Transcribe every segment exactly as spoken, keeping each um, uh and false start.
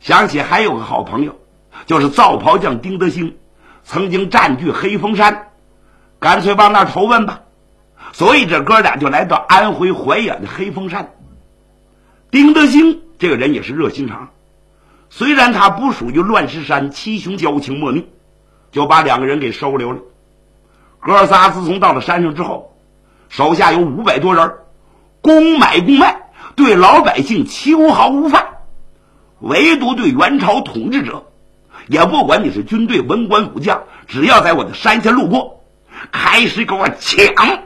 想起还有个好朋友，就是造炮匠丁德兴，曾经占据黑风山，干脆往那儿投奔吧。所以这哥俩就来到安徽怀远的黑风山。丁德兴这个人也是热心肠，虽然他不属于乱石山七雄交情莫逆，就把两个人给收留了。哥仨自从到了山上之后，手下有五百多人，公买公卖，对老百姓秋毫无犯，唯独对元朝统治者，也不管你是军队文官武将，只要在我的山下路过，开始给我抢，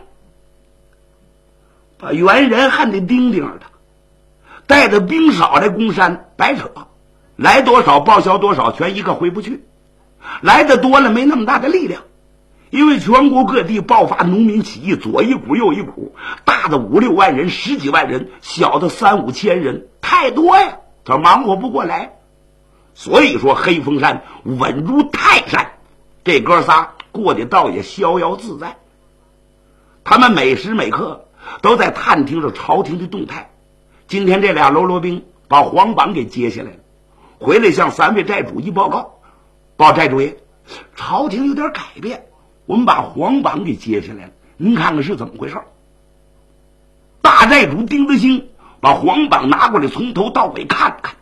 把元人恨得叮叮的，带着兵少来攻山，白扯，来多少报销多少，全一个回不去。来的多了没那么大的力量，因为全国各地爆发农民起义，左一股右一股，大的五六万人十几万人，小的三五千人，太多呀，他忙活不过来。所以说黑风山稳如泰山，这哥仨过得倒也逍遥自在。他们每时每刻都在探听着朝廷的动态。今天这俩喽啰兵把皇榜给接下来了，回来向三位寨主一报告，报寨主爷，朝廷有点改变，我们把皇榜给接下来了，您看看是怎么回事。大寨主丁德兴把皇榜拿过来，从头到尾看看。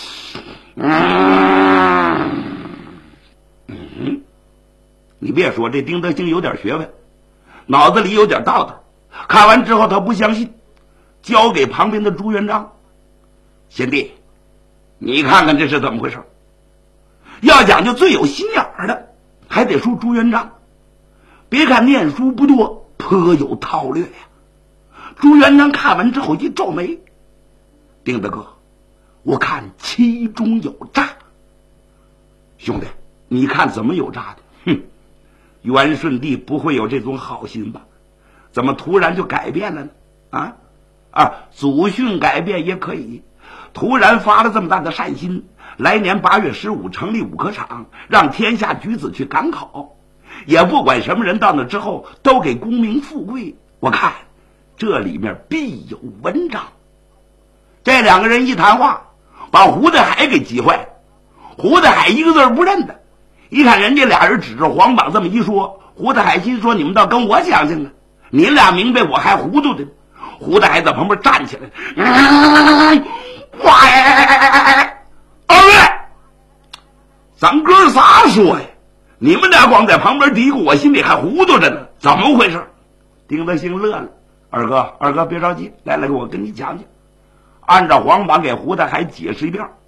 嗯嗯，你别说，这丁德兴有点学问，脑子里有点道道。看完之后他不相信，交给旁边的朱元璋，贤弟，你看看这是怎么回事。要讲究最有心眼儿的，还得说朱元璋。别看念书不多，颇有韬略呀。朱元璋看完之后一皱眉，丁大哥，我看其中有诈。兄弟，你看怎么有诈的？哼，元顺帝不会有这种好心吧？怎么突然就改变了呢？啊啊，祖训改变也可以，突然发了这么大的善心，来年八月十五成立武科场，让天下举子去赶考，也不管什么人到那之后都给功名富贵，我看这里面必有文章。这两个人一谈话，把胡大海给急坏了。胡大海一个字不认得，一看人家俩人指着皇榜这么一说，胡大海心说，你们倒跟我讲讲啊，你俩明白我还糊涂的。胡大海在旁边站起来，嗯，喂，二位，咱哥仨说呀，你们俩光在旁边嘀咕，我心里还糊涂着呢，怎么回事？丁德兴乐了，二哥二哥别着急，来来，我跟你讲讲。按照皇榜给胡大海解释一遍，